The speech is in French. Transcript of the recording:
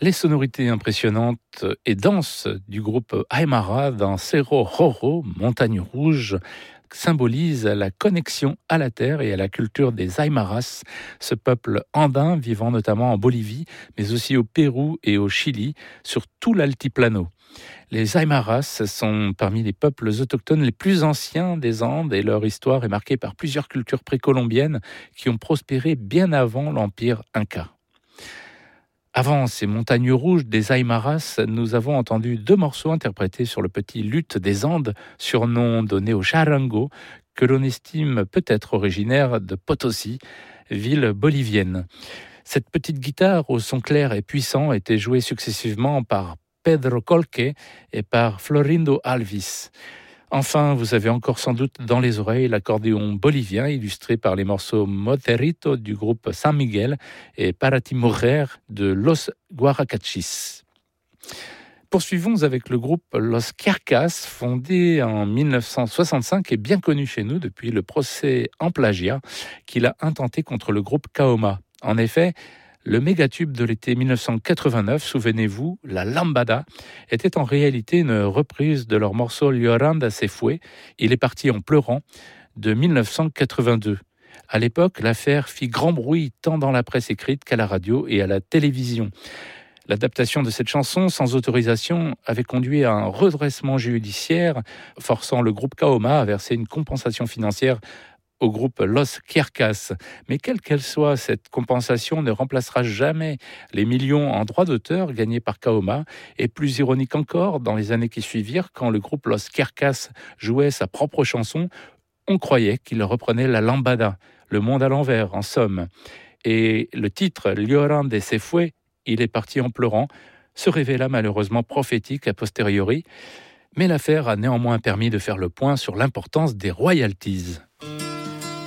Les sonorités impressionnantes et denses du groupe Aymara dans Cerro Roro, Montagne Rouge, symbolisent la connexion à la terre et à la culture des Aymaras, ce peuple andin vivant notamment en Bolivie, mais aussi au Pérou et au Chili, sur tout l'altiplano. Les Aymaras sont parmi les peuples autochtones les plus anciens des Andes et leur histoire est marquée par plusieurs cultures précolombiennes qui ont prospéré bien avant l'empire Inca. Avant ces montagnes rouges des Aymaras, nous avons entendu 2 morceaux interprétés sur le petit luth des Andes, surnom donné au charango, que l'on estime peut-être originaire de Potosi, ville bolivienne. Cette petite guitare au son clair et puissant était jouée successivement par Pedro Colque et par Florindo Alvis. Enfin, vous avez encore sans doute dans les oreilles l'accordéon bolivien illustré par les morceaux Moterito du groupe San Miguel et Para ti mujer de Los Guaracachis. Poursuivons avec le groupe Los Quercas, fondé en 1965 et bien connu chez nous depuis le procès en plagiat qu'il a intenté contre le groupe Kaoma. En effet, le mégatube de l'été 1989, souvenez-vous, la Lambada, était en réalité une reprise de leur morceau Lloranda se fue, Il est parti en pleurant, de 1982. À l'époque, l'affaire fit grand bruit tant dans la presse écrite qu'à la radio et à la télévision. L'adaptation de cette chanson, sans autorisation, avait conduit à un redressement judiciaire, forçant le groupe Kaoma à verser une compensation financière au groupe Los Quercas. Mais quelle qu'elle soit, cette compensation ne remplacera jamais les millions en droits d'auteur gagnés par Kaoma. Et plus ironique encore, dans les années qui suivirent, quand le groupe Los Quercas jouait sa propre chanson, on croyait qu'il reprenait la lambada, le monde à l'envers, en somme. Et le titre « Lloranda se fue », Il est parti en pleurant, se révéla malheureusement prophétique a posteriori. Mais l'affaire a néanmoins permis de faire le point sur l'importance des royalties.